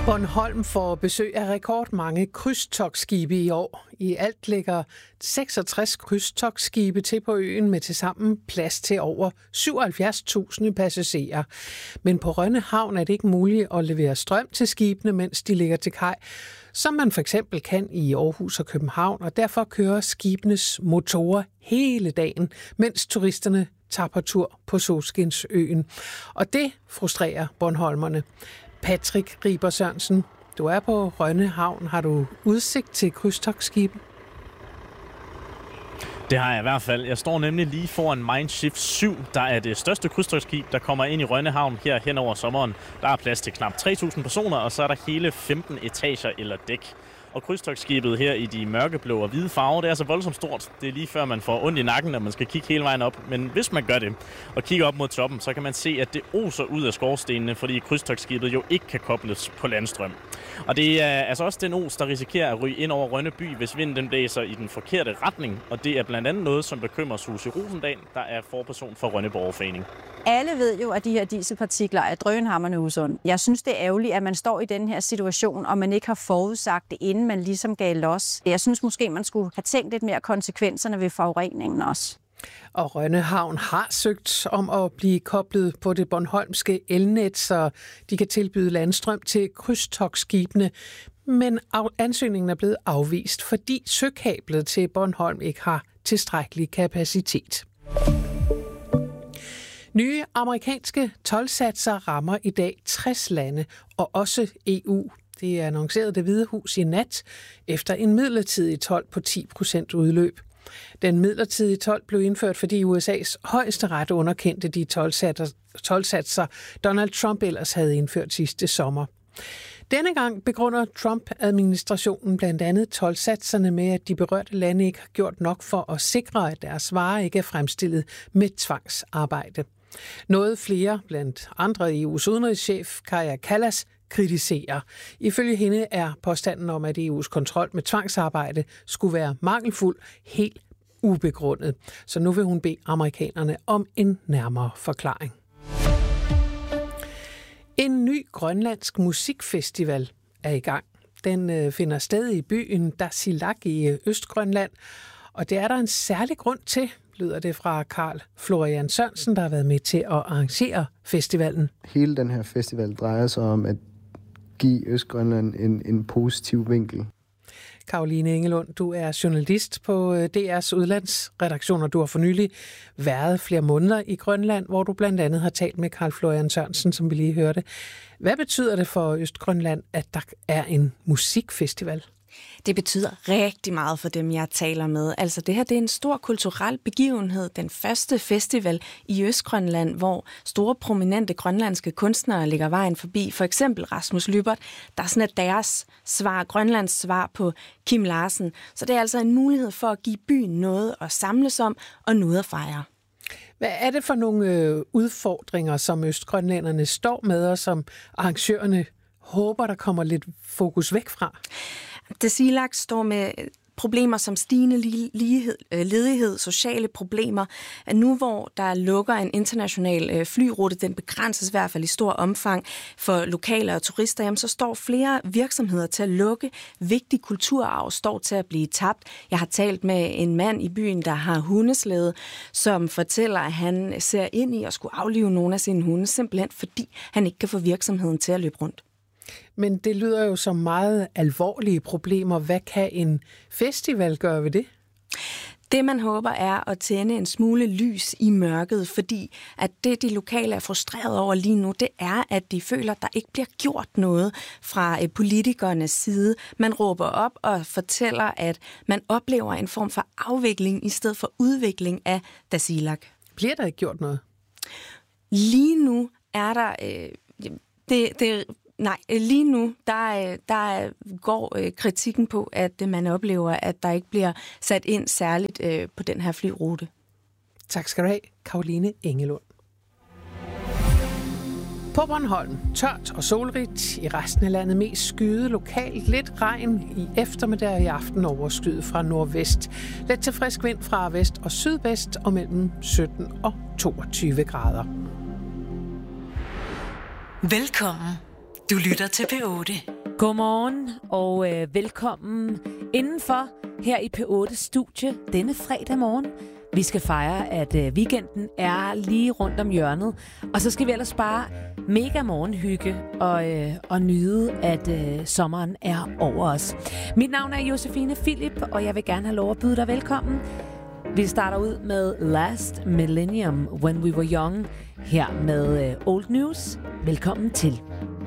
Bornholm får besøg af rekordmange krydstogtskibe i år. I alt ligger 66 krydstogtskibe til på øen med tilsammen plads til over 77.000 passagerer. Men på Rønne Havn er det ikke muligt at levere strøm til skibene, mens de ligger til kaj, som man for eksempel kan i Aarhus og København, og derfor kører skibenes motorer hele dagen, mens turisterne tager på tur på Solskinsøen. Og det frustrerer bornholmerne. Patrick Riber Sørensen, du er på Rønne Havn. Har du udsigt til krydstogtskibe? Det har jeg i hvert fald. Jeg står nemlig lige foran Mindshift 7, der er det største krydstogtskib, der kommer ind i Rønne Havn her hen over sommeren. Der er plads til knap 3.000 personer, og så er der hele 15 etager eller dæk. Og krydstogtskibet her i de mørkeblå og hvide farver, det er så voldsomt stort. Det er lige før man får ondt i nakken, når man skal kigge hele vejen op. Men hvis man gør det og kigger op mod toppen, så kan man se, at det oser ud af skorstenene, fordi krydstogtskibet jo ikke kan kobles på landstrøm. Og det er altså også den os, der risikerer at ryge ind over Rønne by, hvis vinden den blæser i den forkerte retning. Og det er blandt andet noget, som bekymrer Susie Rosendal, der er forperson for Rønne Borgerforening. Alle ved jo, at de her dieselpartikler er drønhamrende usunde. Jeg synes, det er ærgerligt, at man står i den her situation, og man ikke har forudsagt det, inden man ligesom gav los. Jeg synes måske, man skulle have tænkt lidt mere konsekvenserne ved forureningen også. Og Rønne Havn har søgt om at blive koblet på det bornholmske elnet, så de kan tilbyde landstrøm til krydstogtskibene. Men ansøgningen er blevet afvist, fordi søkablet til Bornholm ikke har tilstrækkelig kapacitet. Nye amerikanske toldsatser rammer i dag 60 lande og også EU. Det er annonceret Det Hvide Hus i nat efter en midlertidig told på 10% udløb. Den midlertidige told blev indført, fordi USA's højesteret underkendte de toldsatser, Donald Trump ellers havde indført sidste sommer. Denne gang begrunder Trump-administrationen blandt andet toldsatserne med, at de berørte lande ikke har gjort nok for at sikre, at deres varer ikke er fremstillet med tvangsarbejde. Noget flere, blandt andre EU's udenrigschef Kaja Kallas, kritiserer. Ifølge hende er påstanden om, at EU's kontrol med tvangsarbejde skulle være mangelfuld, helt ubegrundet. Så nu vil hun bede amerikanerne om en nærmere forklaring. En ny grønlandsk musikfestival er i gang. Den finder sted i byen Tasiilaq i Østgrønland, og det er der en særlig grund til, lyder det fra Carl Florian Sørensen, der har været med til at arrangere festivalen. Hele den her festival drejer sig om at give Østgrønland en positiv vinkel. Caroline Engelund, du er journalist på DR's udlandsredaktion, og du har for nylig været flere måneder i Grønland, hvor du blandt andet har talt med Carl Florian Sørensen, som vi lige hørte. Hvad betyder det for Østgrønland, at der er en musikfestival? Det betyder rigtig meget for dem, jeg taler med. Altså det her, det er en stor kulturel begivenhed. Den første festival i Østgrønland, hvor store prominente grønlandske kunstnere ligger vejen forbi. For eksempel Rasmus Lybert, der er sådan deres svar, Grønlands svar på Kim Larsen. Så det er altså en mulighed for at give byen noget at samles om og noget at fejre. Hvad er det for nogle udfordringer, som østgrønlænderne står med, og som arrangørerne håber, der kommer lidt fokus væk fra? Tasiilaq står med problemer som stigende ledighed, sociale problemer. Nu hvor der lukker en international flyrute, den begrænses i hvert fald i stor omfang for lokale og turister, jamen, så står flere virksomheder til at lukke. Vigtig kulturarv står til at blive tabt. Jeg har talt med en mand i byen, der har hundeslæde, som fortæller, at han ser ind i at skulle aflive nogle af sine hunde, simpelthen fordi han ikke kan få virksomheden til at løbe rundt. Men det lyder jo som meget alvorlige problemer. Hvad kan en festival gøre ved det? Det, man håber, er at tænde en smule lys i mørket, fordi at det, de lokale er frustreret over lige nu, det er, at de føler, at der ikke bliver gjort noget fra politikernes side. Man råber op og fortæller, at man oplever en form for afvikling i stedet for udvikling af Tasiilaq. Bliver der ikke gjort noget? Lige nu er der... Nej, lige nu, der går kritikken på, at man oplever, at der ikke bliver sat ind særligt på den her flyrute. Tak skal du have, Caroline Engelund. På Bornholm tørt og solrigt, i resten af landet mest skyet, lokalt lidt regn, i eftermiddag og i aften overskyet fra nordvest. Let til frisk vind fra vest og sydvest og mellem 17 og 22 grader. Velkommen. Du lytter til P8. Godmorgen og velkommen indenfor her i P8's studie denne fredag morgen. Vi skal fejre, at weekenden er lige rundt om hjørnet. Og så skal vi ellers bare mega morgenhygge og nyde, at sommeren er over os. Mit navn er Josefine Philip, og jeg vil gerne have lov at byde dig velkommen. Vi starter ud med Last Millennium, When We Were Young, her med Old News. Velkommen til.